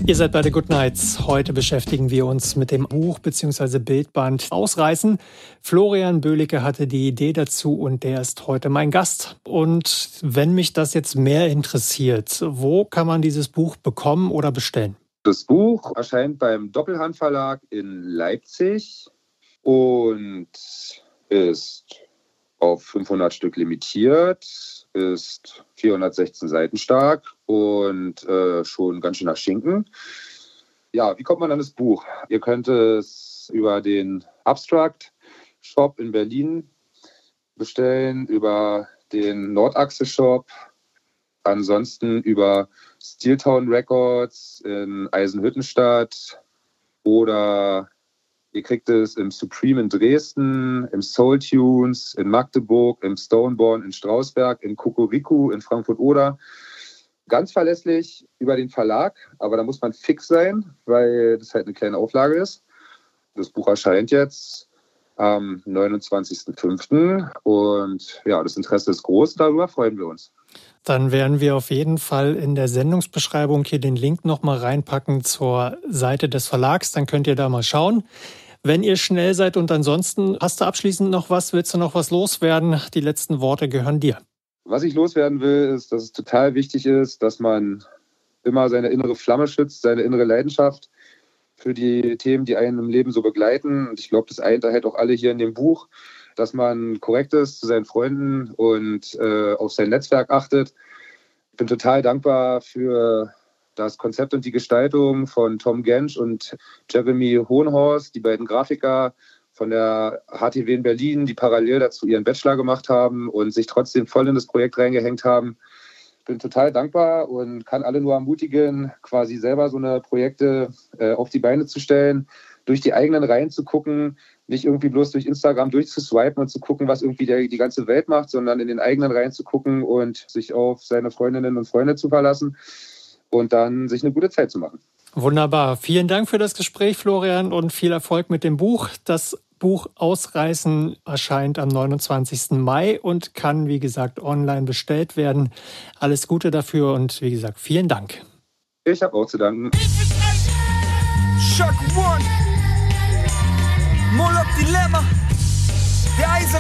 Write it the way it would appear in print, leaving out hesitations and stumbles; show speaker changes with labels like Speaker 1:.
Speaker 1: Ihr seid bei The Good Nights. Heute beschäftigen wir uns mit dem Buch bzw. Bildband Ausreißen. Florian Böhlicke hatte die Idee dazu und der ist heute mein Gast. Und wenn mich das jetzt mehr interessiert, wo kann man dieses Buch bekommen oder bestellen?
Speaker 2: Das Buch erscheint beim Doppelhand Verlag in Leipzig und ist auf 500 Stück limitiert, ist 416 Seiten stark und schon ganz schön nach Schinken. Ja, wie kommt man an das Buch? Ihr könnt es über den Abstract Shop in Berlin bestellen, über den Nordachse Shop, ansonsten über Steeltown Records in Eisenhüttenstadt oder ihr kriegt es im Supreme in Dresden, im Soul Tunes in Magdeburg, im Stoneborn in Strausberg, in Cocorico in Frankfurt-Oder. Ganz verlässlich über den Verlag, aber da muss man fix sein, weil das halt eine kleine Auflage ist. Das Buch erscheint jetzt am 29.05. und ja, das Interesse ist groß, darüber freuen wir uns.
Speaker 1: Dann werden wir auf jeden Fall in der Sendungsbeschreibung hier den Link nochmal reinpacken zur Seite des Verlags. Dann könnt ihr da mal schauen, wenn ihr schnell seid. Und ansonsten, hast du abschließend noch was? Willst du noch was loswerden? Die letzten Worte gehören dir.
Speaker 2: Was ich loswerden will, ist, dass es total wichtig ist, dass man immer seine innere Flamme schützt, seine innere Leidenschaft für die Themen, die einen im Leben so begleiten. Und ich glaube, das eint halt auch alle hier in dem Buch, dass man korrekt ist zu seinen Freunden und auf sein Netzwerk achtet. Ich bin total dankbar für das Konzept und die Gestaltung von Tom Gensch und Jeremy Hohenhorst, die beiden Grafiker von der HTW in Berlin, die parallel dazu ihren Bachelor gemacht haben und sich trotzdem voll in das Projekt reingehängt haben. Ich bin total dankbar und kann alle nur ermutigen, quasi selber so eine Projekte auf die Beine zu stellen, durch die eigenen Reihen zu gucken, nicht irgendwie bloß durch Instagram durchzuswipen und zu gucken, was irgendwie die ganze Welt macht, sondern in den eigenen Reihen zu gucken und sich auf seine Freundinnen und Freunde zu verlassen und dann sich eine gute Zeit zu machen.
Speaker 1: Wunderbar. Vielen Dank für das Gespräch, Florian, und viel Erfolg mit dem Buch. Das Buch Ausreißen erscheint am 29. Mai und kann, wie gesagt, online bestellt werden. Alles Gute dafür und, wie gesagt, vielen Dank.
Speaker 2: Ich habe auch zu danken.
Speaker 3: Shock One, Moloch Dilemma, der